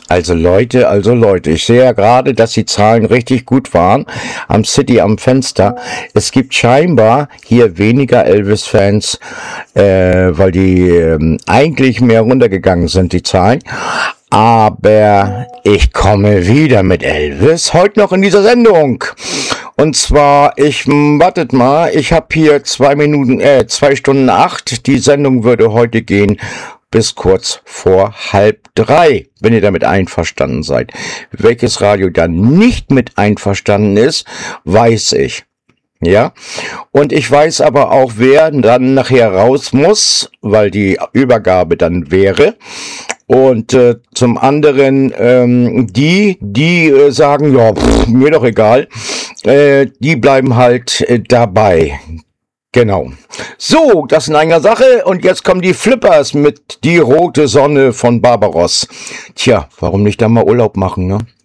Also Leute, ich sehe ja gerade, dass die Zahlen richtig gut waren am City am Fenster. Es gibt scheinbar hier weniger Elvis-Fans, weil die eigentlich mehr runtergegangen sind, die Zahlen. Aber ich komme wieder mit Elvis, heute noch in dieser Sendung. Und zwar, wartet mal, ich habe hier 2 Stunden 8. Die Sendung würde heute gehen bis kurz vor 2:30, wenn ihr damit einverstanden seid. Welches Radio dann nicht mit einverstanden ist, weiß ich. Ja, und ich weiß aber auch, wer dann nachher raus muss, weil die Übergabe dann wäre. Und zum anderen, die sagen, ja, mir doch egal, die bleiben halt dabei. Genau. So, das in einer Sache. Und jetzt kommen die Flippers mit Die rote Sonne von Barbaros. Tja, warum nicht da mal Urlaub machen, ne?